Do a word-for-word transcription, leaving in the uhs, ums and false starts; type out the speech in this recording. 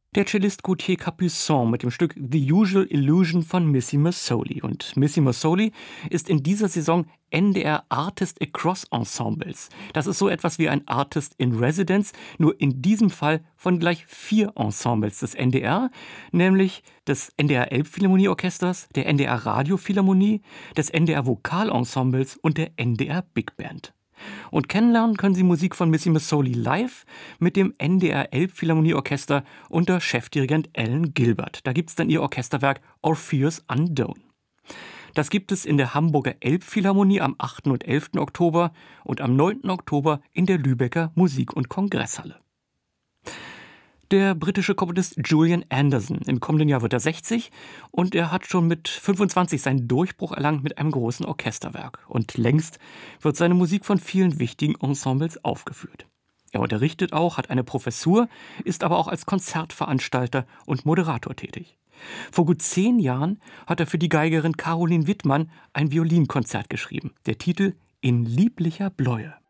Der Cellist Gauthier Capuçon mit dem Stück The Usual Illusion von Missy Massoli. Und Missy Massoli ist in dieser Saison N D R Artist Across Ensembles. Das ist so etwas wie ein Artist in Residence, nur in diesem Fall von gleich vier Ensembles des N D R, nämlich des N D R Elbphilharmonieorchesters, der N D R Radiophilharmonie, des N D R Vokalensembles und der N D R Big Band. Und kennenlernen können Sie Musik von Missy Massoli live mit dem N D R Elbphilharmonieorchester unter Chefdirigent Alan Gilbert. Da gibt es dann ihr Orchesterwerk Orpheus Undone. Das gibt es in der Hamburger Elbphilharmonie am achten und elften Oktober und am neunten Oktober in der Lübecker Musik- und Kongresshalle. Der britische Komponist Julian Anderson. Im kommenden Jahr wird er sechzig und er hat schon mit fünfundzwanzig seinen Durchbruch erlangt mit einem großen Orchesterwerk. Und längst wird seine Musik von vielen wichtigen Ensembles aufgeführt. Er unterrichtet auch, hat eine Professur, ist aber auch als Konzertveranstalter und Moderator tätig. Vor gut zehn Jahren hat er für die Geigerin Caroline Wittmann ein Violinkonzert geschrieben. Der Titel »In lieblicher Bläue«.